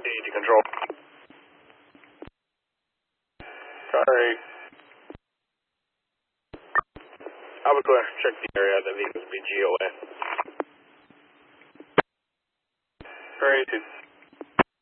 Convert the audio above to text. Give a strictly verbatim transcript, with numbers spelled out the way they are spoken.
to control. Sorry. Alpha Clear, check the area. I believe it would be G O A. Very two.